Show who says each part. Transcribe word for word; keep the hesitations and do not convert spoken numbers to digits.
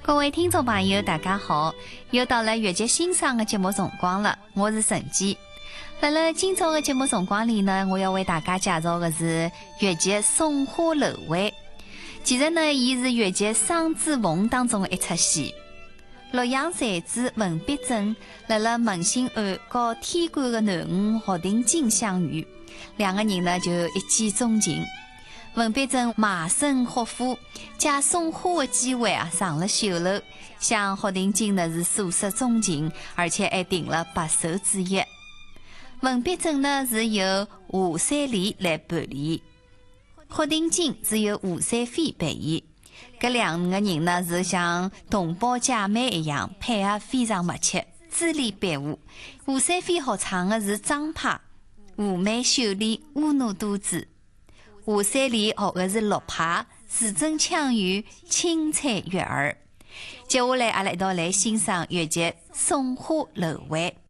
Speaker 1: 各位听众朋友，大家好！又到了越剧欣赏的节目辰光了，我是陈姬。辣辣今朝的节目辰光里呢，我要为大家介绍的是越剧《送花楼会》。其实呢，伊是越剧《双子凤》当中的一出戏。洛阳才子文必正辣辣扪心庵和天官的囡恩霍定金相遇，两个人呢就一见钟情。文必正卖身霍夫，借送花的机会啊上了绣楼，向霍定金呢是诉说衷情，而且还定了白首之约。文必正呢是由华三梨来扮演，霍定金是由华三妃扮演。搿两个人呢是像同胞姐妹一样，配合非常默契，支离败舞。华三妃学唱的是张派，妩媚秀丽，婀娜多姿。华三梨学的是陆派，字正腔圆，清脆悦耳。接下来，阿拉一道来欣赏越剧《送花楼会》。